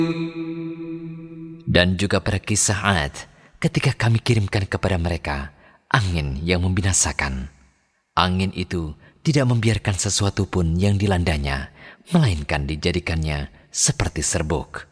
Dan juga pada kisah Ad, ketika kami kirimkan kepada mereka angin yang membinasakan. Angin itu tidak membiarkan sesuatu pun yang dilandanya, melainkan dijadikannya seperti serbuk.